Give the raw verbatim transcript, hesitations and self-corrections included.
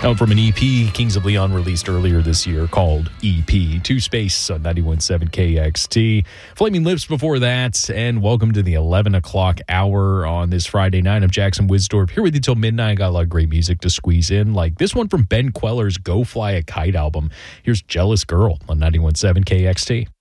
Out from an E P Kings of Leon released earlier this year called E P. Two Space on ninety-one point seven K X T. Flaming Lips before that, and welcome to the eleven o'clock hour on this Friday night. I'm Jackson Widsdorp here with you till midnight. I got a lot of great music to squeeze in, like this one from Ben Queller's Go Fly a Kite album. Here's Jealous Girl on ninety-one point seven K X T.